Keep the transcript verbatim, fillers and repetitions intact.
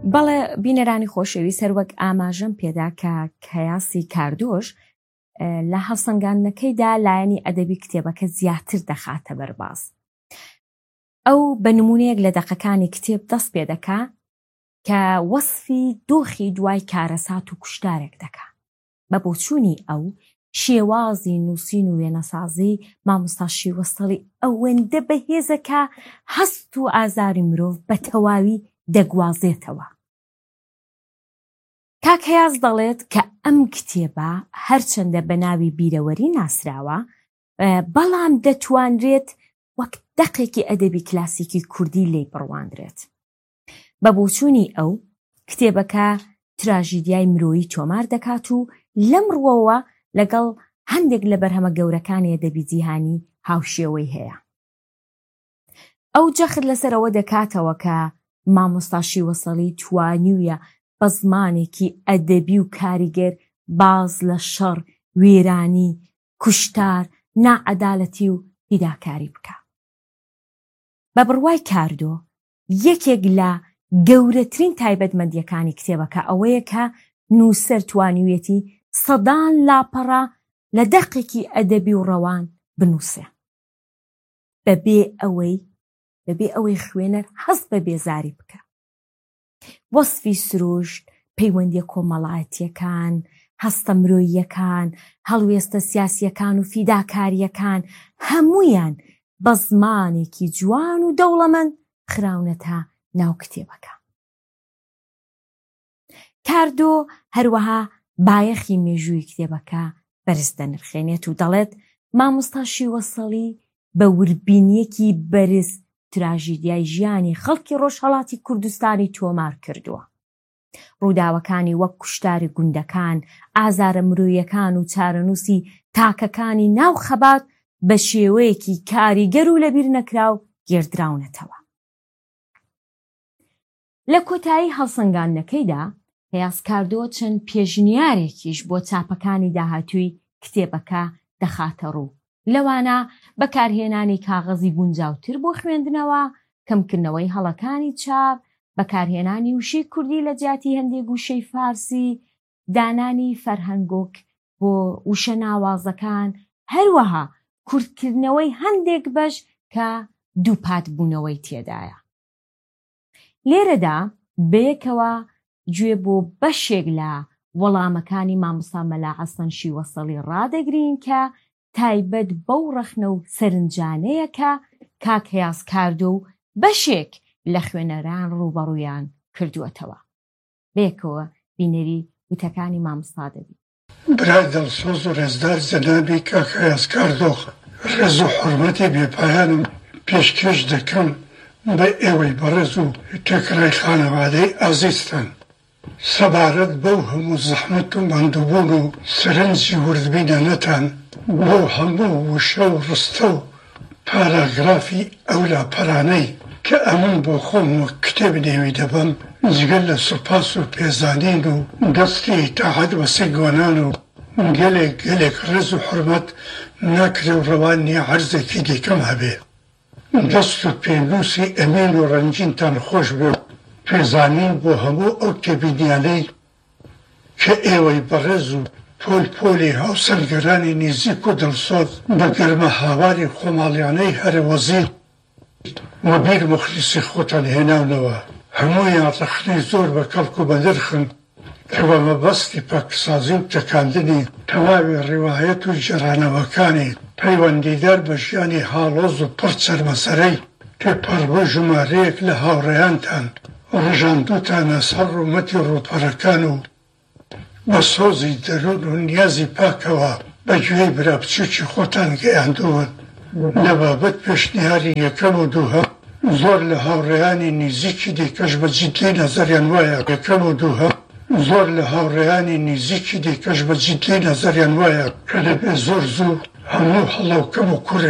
بەڵێ بینەرانی خۆشەویست هەروەک ئاماژەم پێدا کە کەیاسی کاردۆش لە هەڵسەنگاندنەکەیدا لایەنی ئەدەبی کتێبەکە زیاتر دەخاتە بەرباز. ئەو بە نمونەیەک لە دەقەکانی کتێب دەست پێ دەکا کە وەسفی دۆخی دوای کارەسات و کوشتارێک دەکا. بە بۆچوونی ئەو شێوازی نووسین و وێنەسازی مامۆستا شیوەسەڵی ئەوەندە بەهێزەکە هەست و ئازاری مرۆڤ بە تەواوی دەگوازێتەوە. کاک هەیاز دەڵێت کە ئەم کتێبە هەرچەندە بە ناوی بیرەوەری ناسراوە، بەڵام دەتوانرێت وەک دەقێکی ئەدەبی کلاسیکی کوردی لێی بڕواندرێت. بە بۆچوونی ئەو کتێبەکە تراژیدیای مرۆیی تۆمار دەکات و لەم ڕوەوە لەگەڵ هەندێک لە بەرهەمە گەورەکانی ئەدەبی جیهانی هاوشێوەی هەیە. ئەو جەخت لەسەرەوە دەکاتەوە کە مامۆستا شیوەسەڵی توانیویە بە زمانێکی ئەدەبی و کاریگەر باز لە شەڕ، وێرانی، کوشتار، نائەدالەتی و پیداکاری بکە. بە بڕوای کاردۆ یەکێک لە گەورەترین تایبەتمەندیەکانی کتێبەکە ئەوەیە کە نووسەر توانیوێتی سەدان لاپەڕە لە دەقێکی ئەدەبی و ڕەوان بنووسێ، بەبێ ئەوەی بەبێ ئەوەی خوێنەر هەست بە بێزاری بکە. وەسفی سروشت، پەیوەندیە کۆمەڵایەتیەکان، هەستە مرۆییەکان، هەڵوێستە سیاسیەکان و فیداکاریەکان هەموویان بە زمانێکی جوان و دەوڵەمەند خراونەتە ناو کتێبەکە. کاردۆ هەروەها بایەخی مێژووی کتێبەکە بەرز دەنرخێنێت و دەڵێت مامۆستا شیوەسەڵی بە وربینیەکی بەرز تراژیدیای ژیانی خەڵکی ڕۆژهەڵاتی کوردستانی تۆمار کردووە. ڕووداوەکانی وەک کوشتاری گوندەکان، ئازارە مرۆییەکان و چارەنووسی تاکەکانی ناو خەبات بە شێوەیەکی کاریگەر و لەبیر نەکراو گێردراونەتەوە. لە کۆتایی هەڵسەنگاندنەکەیدا هەیاز کاردۆ چەند پێشنیارێکیش بۆ چاپەکانی داهاتووی کتێبەکە دەخاتە ڕوو. لەوانە بەکارهێنانی کاغەزی گونجاوتر بۆ خوێندنەوە، کەمکردنەوەی هەڵەکانی چاپ، بەکارهێنانی وشەی کوردی لە جیاتی هەندێک وشەی فارسی، دانانی فەرهەنگۆک بۆ وشە ناوازەکان، هەروەها کوردکردنەوەی هەندێک بەش کە دووپات بوونەوەی تێدایە. لێرەدا بەیەکەوە گوێ بۆ بەشێک لە وەڵامەکانی مامۆستا مەلا حەسەن شیوەسەڵی ڕادەگرین کە تایبەت بەو ڕەخنە و سەرنجانەیە کە کاک هەیاز کاردۆ و بەشێک لە خوێنەران ڕوبەڕوویان کردووەتەوە. بەیەکەوە بینەری وتەکانی مامۆستا دەبین. برای دڵسۆز و ڕێزدار جەنابی کاک هەیاز کاردۆ، ڕێز و حورمەتی بێپایانم پێشکەش دەکەم بە ئێوەی بەڕێز و تێکڕای خانەوادەی ئازیزتان. سەبارەت بەو هەموو زەحمەت و ماندووبوون و سەرنجی وردبینانەتان بۆ هەموو وشە و ڕستە و پاراگرافی ئەو لاپەرانەی کە ئەمن بۆ خۆم وەک کتێب نێوی دەبم، جگەل لە سوپاس و پێزانین و دەستی ئیتاعەت وەسەی گۆنان و گەلێک گەلێک ڕێز و حورمەت ناکرێ و ڕەوانی عەرزێکی دیکەم هەبێ. دەست و پێنووسی ئەمین و ڕەنجینتان خۆش بێ و پێزانین بۆ هەموو ئەو کتێبینیانەی کە ئێوەی بەڕێز و پۆل پۆلی هاوسەرگەرانی نزیک و دڵسۆز بە گەرمە هاواری خۆماڵیانەی هەرەوەزیر و بیر مخلیسی خۆتان هێناونەوە. هەموویان ڕەخنەی زۆر بە کەڵک و بەدرخن کە بە مەبەستی پاکسازی و تەکاندنی تەواوی ڕیوایەت و جێرانەوەکانی پەیوەندیدار بە ژیانی هاڵۆز و پڕ چەرمەسەرەی تێپەڕبوو ژمارەیەک لە هاوڕێیانتان ڕژاندووتانە سەر ڕوومەتی ڕووپەڕەکان و بە سۆزی دەرون و نیازی پاکەوە بەگوێی برابچووکی خۆتان گەیاندوون. لە بابەت پێشنیاری یەکەم و دووهەم زۆر لە هاوڕێیانی نزیکی دیکەش بە جددی نەزەریان وایە یەکەم و دووهەم زۆر لە هاوڕێیانی نزیکی دیکەش بە جددی نەزەریان وایە کە دەبێت زۆر زوو هەموو هەڵەوکەم و کوڕێ